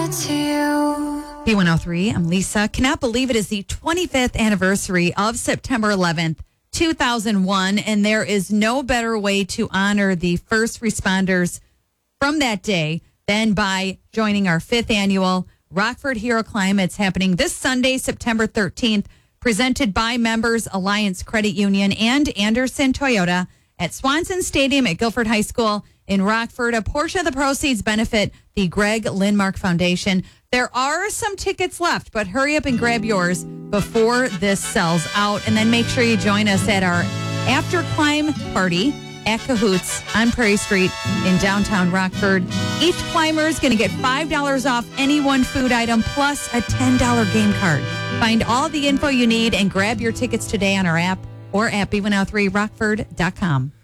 to you. B103, I'm Lisa. Cannot believe it is the 25th anniversary of September 11th, 2001, and there is no better way to honor the first responders from that day than by joining our 5th annual Rockford Hero Climb. It's happening this Sunday, September 13th, presented by Members Alliance Credit Union and Anderson Toyota at Swanson Stadium at Guilford High School in Rockford. A portion of the proceeds benefit the Greg Lindmark Foundation. There are some tickets left, but hurry up and grab yours before this sells out. And then make sure you join us at our after climb party at Cahoots on Prairie Street in downtown Rockford. Each climber is going to get $5 off any one food item plus a $10 game card. Find all the info you need and grab your tickets today on our app or at B103rockford.com.